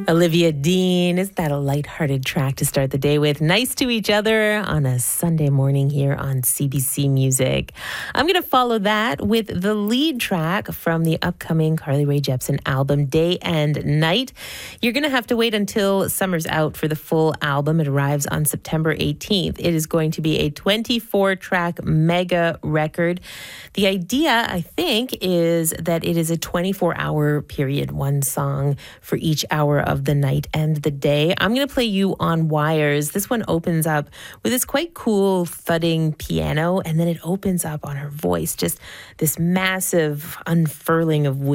Olivia Dean, isn't that a lighthearted track to start the day with? Nice to each other on a Sunday morning here on CBC Music. I'm going to follow that with the lead track from the upcoming Carly Rae Jepsen album, Day and Night. You're going to have to wait until summer's out for the full album. It arrives on September 18th. It is going to be a 24-track mega record. The idea, I think, is that it is a 24-hour period, one song for each hour of the night and the day. I'm going to play you On Wires. This one opens up with this quite cool thudding piano, and then it opens up on her voice, just this massive unfurling of